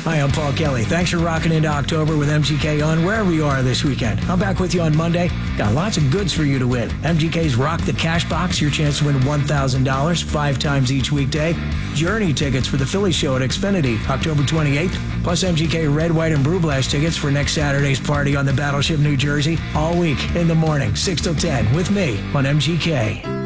Hi, I'm Paul Kelly. Thanks for rocking into October with MGK on wherever you are this weekend. I'm back with you on Monday. Got lots of goods for you to win. MGK's Rock the Cash Box, your chance to win $1,000 5 times each weekday. Journey tickets for the Philly show at Xfinity, October 28th. Plus MGK Red, White, and Brew Blast tickets for next Saturday's party on the Battleship, New Jersey. All week in the morning, 6 till 10 with me on MGK.